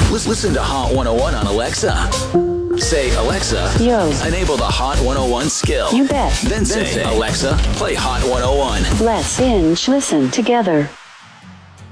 Listen to Hot 101 on Alexa. Say, Alexa, Yo. enable the Hot 101 skill. You bet. Then say, Alexa, play Hot 101. Let's binge listen together.